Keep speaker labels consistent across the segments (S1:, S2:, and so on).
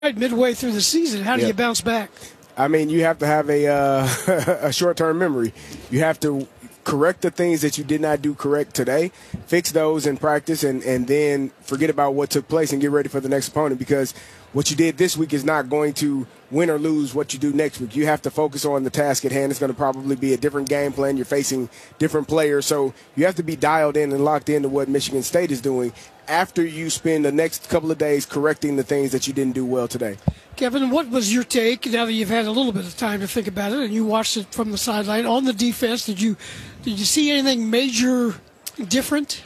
S1: midway through the season. How do you bounce back?
S2: I mean, you have to have a a short-term memory. You have to correct the things that you did not do correct today, fix those in practice, and then forget about what took place and get ready for the next opponent, because what you did this week is not going to win or lose what you do next week. You have to focus on the task at hand. It's going to probably be a different game plan. You're facing different players. So you have to be dialed in and locked into what Michigan State is doing after you spend the next couple of days correcting the things that you didn't do well today.
S1: Kevin, what was your take, now that you've had a little bit of time to think about it and you watched it from the sideline, on the defense? Did you see anything major different?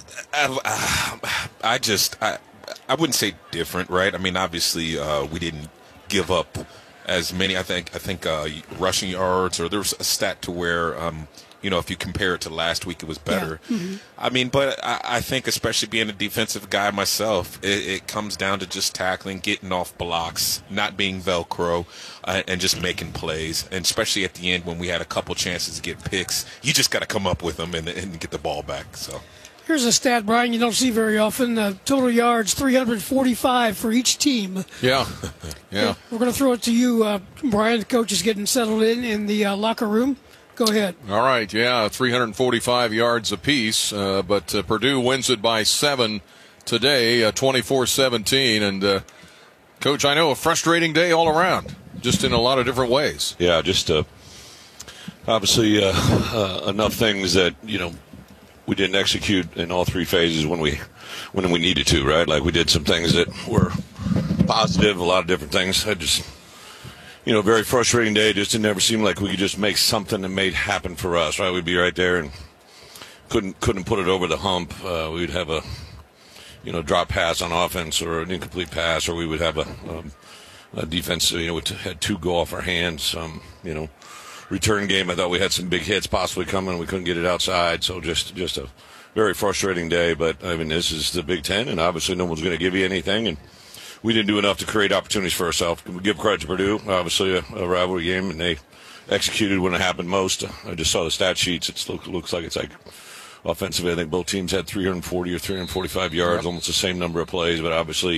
S3: I wouldn't say different, right? I mean, obviously, we didn't give up as many. I think rushing yards, or there was a stat to where, if you compare it to last week, it was better. Yeah. Mm-hmm. I mean, but I think, especially being a defensive guy myself, it comes down to just tackling, getting off blocks, not being Velcro, and just making plays. And especially at the end when we had a couple chances to get picks, you just got to come up with them and get the ball back. So.
S1: Here's a stat, Brian, you don't see very often. Total yards, 345 for each team.
S4: Yeah.
S1: Yeah. We're going to throw it to you, Brian. The coach is getting settled in the locker room. Go ahead.
S4: All right, 345 yards apiece, but Purdue wins it by 7 today, 24-17. And, Coach, I know a frustrating day all around, just in a lot of different ways.
S5: Yeah, just obviously enough things that, we didn't execute in all three phases when we needed to, right? Like, we did some things that were positive, a lot of different things. I just, very frustrating day. Just, it never seemed like we could just make something that made happen for us, right? We'd be right there and couldn't put it over the hump. We'd have a, drop pass on offense or an incomplete pass, or we would have a defense, had two go off our hands, return game. I thought we had some big hits possibly coming. We couldn't get it outside. So just a very frustrating day. But, I mean, this is the Big Ten, and obviously no one's going to give you anything. And we didn't do enough to create opportunities for ourselves. We give credit to Purdue, obviously a rivalry game, and they executed when it happened most. I just saw the stat sheets. It looks like it's like offensively, I think both teams had 340 or 345 yards, almost the same number of plays. But obviously,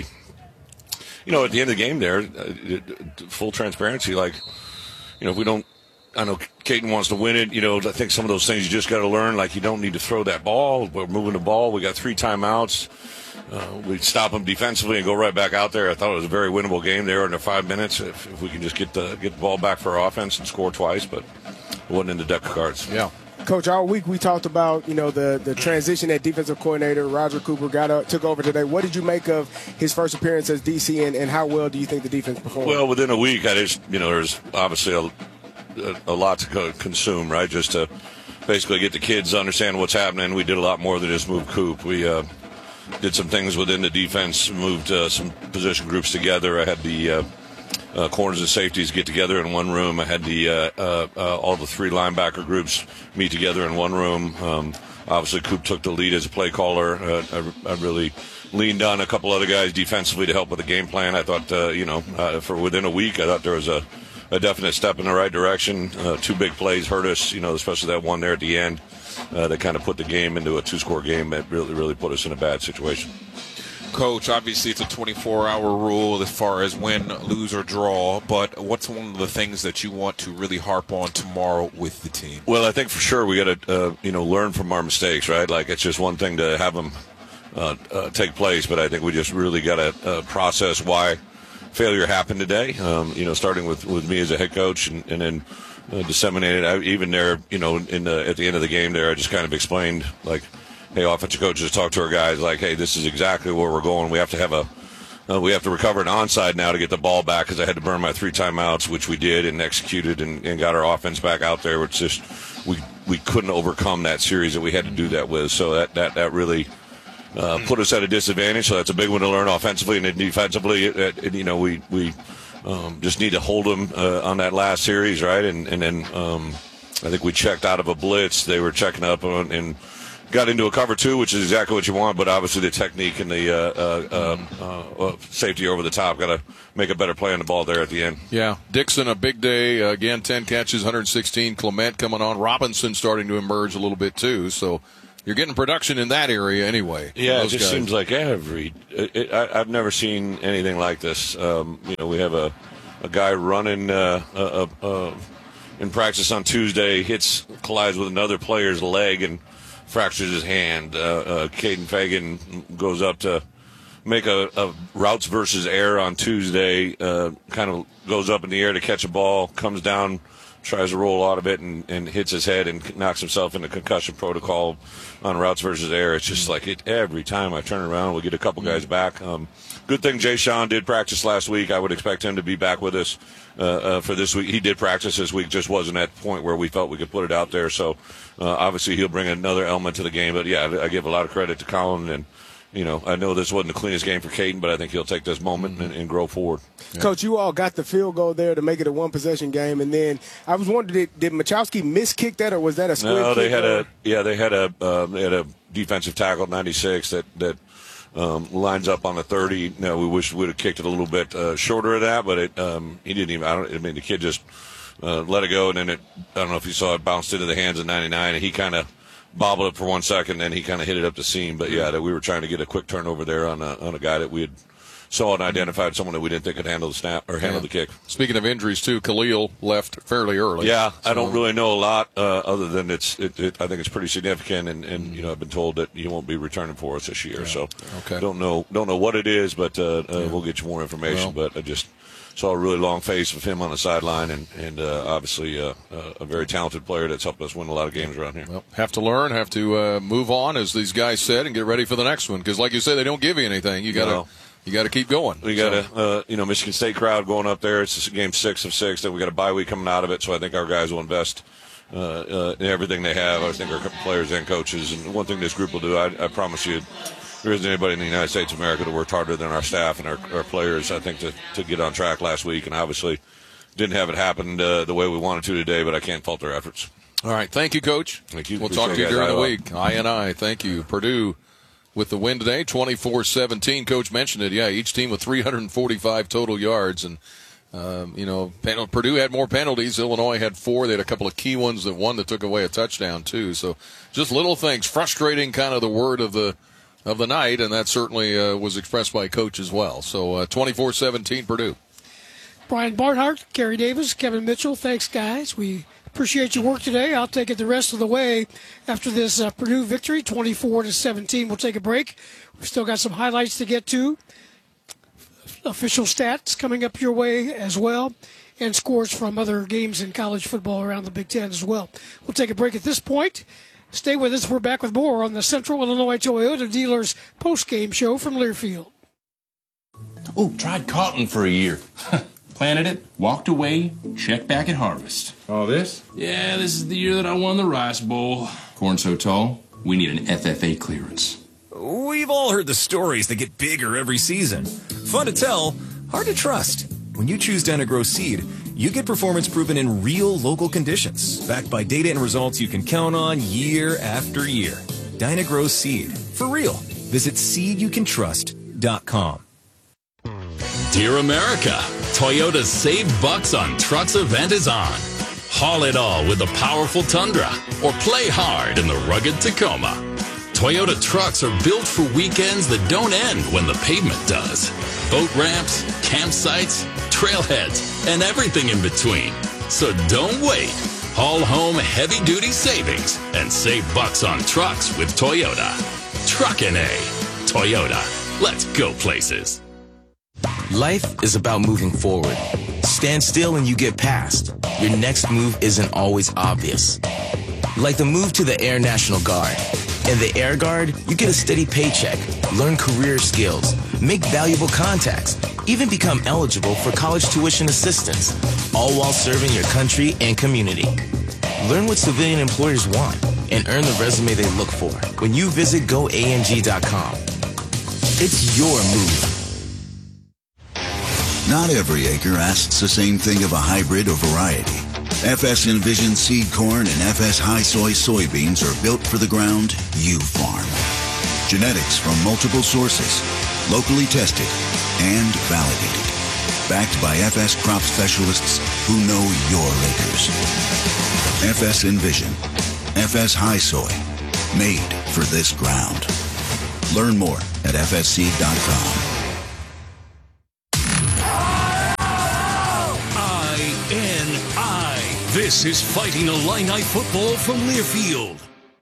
S5: at the end of the game there, full transparency, if we don't, I know Caden wants to win it. I think some of those things you just got to learn. Like, you don't need to throw that ball. We're moving the ball. We got 3 timeouts. We stop them defensively and go right back out there. I thought it was a very winnable game there under 5 minutes. If we can just get the ball back for our offense and score twice, but it wasn't in the deck of cards.
S4: Yeah.
S2: Coach, all week we talked about, the transition that defensive coordinator Roger Cooper took over today. What did you make of his first appearance as DC, and how well do you think the defense performed?
S5: Well, within a week, there's obviously a lot to consume, right? Just to basically get the kids to understand what's happening. We did a lot more than just move Coop. We did some things within the defense, moved some position groups together. I had the corners and safeties get together in one room. I had all the 3 linebacker groups meet together in one room. Obviously, Coop took the lead as a play caller. I really leaned on a couple other guys defensively to help with the game plan. I thought, for within a week, I thought there was a definite step in the right direction. 2 big plays hurt us, especially that one there at the end. That kind of put the game into a 2-score game that really put us in a bad situation.
S3: Coach, obviously it's a 24-hour rule as far as win, lose, or draw, but what's one of the things that you want to really harp on tomorrow with the team?
S5: Well, I think for sure we got to, learn from our mistakes, right? Like, it's just one thing to have them take place, but I think we just really got to process why failure happened today, starting with me as a head coach and then disseminated. Even there, at the end of the game there, I just kind of explained, like, hey, offensive coaches, talk to our guys, like, hey, this is exactly where we're going. We have to recover an onside now to get the ball back, because I had to burn my 3 timeouts, which we did and executed and got our offense back out there. It's just we couldn't overcome that series that we had to do that with. So that really put us at a disadvantage. So that's a big one to learn offensively, and then defensively. We just need to hold them on that last series, right? And then I think we checked out of a blitz. They were checking up on and got into a cover 2, which is exactly what you want. But obviously the technique and the safety over the top, got to make a better play on the ball there at the end.
S4: Yeah, Dixon, a big day. Again, 10 catches, 116. Clement coming on. Robinson starting to emerge a little bit too. So you're getting production in that area anyway.
S5: Yeah, it just seems like I've never seen anything like this. We have a guy running in practice on Tuesday, collides with another player's leg and fractures his hand. Caden Fagan goes up to make a routes versus air on Tuesday, kind of goes up in the air to catch a ball, comes down, tries to roll out of it and hits his head and knocks himself into concussion protocol on routes versus air. It's just like it every time I turn around, we get a couple guys back. Good thing Jay Sean did practice last week. I would expect him to be back with us for this week. He did practice this week, just wasn't at the point where we felt we could put it out there. So obviously he'll bring another element to the game. But, yeah, I give a lot of credit to Colin. And, I know this wasn't the cleanest game for Caden, but I think he'll take this moment and grow forward.
S2: Yeah. Coach, you all got the field goal there to make it a one-possession game. And then I was wondering, did Machowski miskick that, or was that a squib
S5: No,
S2: kick?
S5: They had a defensive tackle at 96 that lines up on the 30. No, we wish we would have kicked it a little bit shorter of that, but he didn't even. The kid just let it go, and then I don't know if you saw it bounced into the hands of 99, and he kind of bobbled it for 1 second, then he kind of hit it up the seam. But yeah, we were trying to get a quick turnover there on a guy that we had saw and identified, someone that we didn't think could handle the snap or handle the kick.
S4: Speaking of injuries too, Khalil left fairly early.
S5: Yeah, so I don't really know a lot other than I think it's pretty significant, and I've been told that he won't be returning for us this year. Yeah. So don't know what it is, but we'll get you more information. But I just saw a really long face of him on the sideline, and obviously a very talented player that's helped us win a lot of games around here.
S4: Well, have to learn, have to move on, as these guys said, and get ready for the next one. Because like you said, they don't give you anything. You got to keep going.
S5: We got Michigan State crowd going up there. It's game 6 of 6. Then we got a bye week coming out of it. So I think our guys will invest in everything they have. I think our players and coaches. And one thing this group will do, I promise you, there isn't anybody in the United States of America that worked harder than our staff and our players, I think, to get on track last week. And obviously didn't have it happen the way we wanted to today, but I can't fault their efforts.
S4: All right. Thank you, Coach.
S5: Thank you.
S4: We'll talk to you during the week. I. Thank you. Purdue with the win today, 24-17. Coach mentioned it. Yeah, each team with 345 total yards. And, Purdue had more penalties. Illinois had 4. They had a couple of key ones that took away a touchdown, too. So just little things. Frustrating, kind of the word of the night, and that certainly was expressed by Coach as well. So 24-17 Purdue.
S1: Brian Barnhart, Gary Davis, Kevin Mitchell, thanks, guys. We appreciate your work today. I'll take it the rest of the way after this Purdue victory, 24-17. We'll take a break. We've still got some highlights to get to. Official stats coming up your way as well, and scores from other games in college football around the Big Ten as well. We'll take a break at this point. Stay with us. We're back with more on the Central Illinois Toyota Dealers post-game show from Learfield.
S6: Oh, tried cotton for a year. Planted it, walked away, checked back at harvest.
S7: All this?
S6: Yeah, this is the year that I won the Rice Bowl. Corn so tall, we need an FFA clearance.
S8: We've all heard the stories that get bigger every season. Fun to tell, hard to trust. When you choose Dyna-Gro Seed, you get performance proven in real local conditions, backed by data and results you can count on year after year. Dyna-Gro Seed. For real. Visit seedyoucantrust.com.
S9: Dear America, Toyota's Save Bucks on Trucks event is on. Haul it all with the powerful Tundra or play hard in the rugged Tacoma. Toyota trucks are built for weekends that don't end when the pavement does. Boat ramps, campsites, trailheads, and everything in between. So don't wait. Haul home heavy-duty savings and save bucks on trucks with Toyota. Truckin' A. Toyota. Let's go places.
S10: Life is about moving forward. Stand still and you get past. Your next move isn't always obvious. Like the move to the Air National Guard. In the Air Guard, you get a steady paycheck, learn career skills, make valuable contacts, even become eligible for college tuition assistance, all while serving your country and community. Learn what civilian employers want and earn the resume they look for when you visit GoANG.com. It's your move.
S11: Not every acre asks the same thing of a hybrid or variety. FS Envision seed corn and FS High Soy soybeans are built for the ground you farm. Genetics from multiple sources, locally tested and validated. Backed by FS crop specialists who know your acres. FS Envision, FS High Soy, made for this ground. Learn more at fsc.com.
S7: INI. This is Fighting Illini football from Learfield.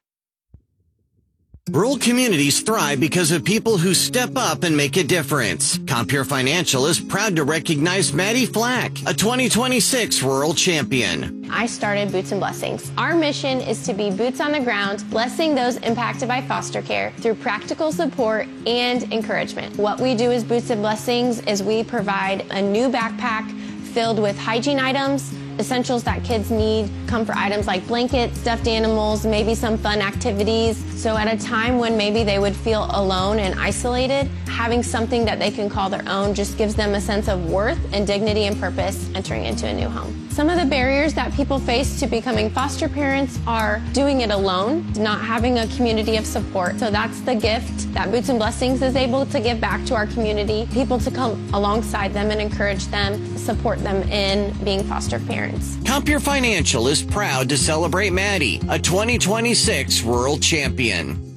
S12: Rural communities thrive because of people who step up and make a difference. Compeer Financial is proud to recognize Maddie Flack, a 2026 rural champion.
S13: I started Boots and Blessings. Our mission is to be boots on the ground, blessing those impacted by foster care through practical support and encouragement. What we do as Boots and Blessings is we provide a new backpack filled with hygiene items, essentials that kids need, comfort items like blankets, stuffed animals, maybe some fun activities. So at a time when maybe they would feel alone and isolated, having something that they can call their own just gives them a sense of worth and dignity and purpose entering into a new home. Some of the barriers that people face to becoming foster parents are doing it alone, not having a community of support. So that's the gift that Boots and Blessings is able to give back to our community, people to come alongside them and encourage them, support them in being foster parents.
S12: Compeer Financial is proud to celebrate Maddie, a 2026 rural champion.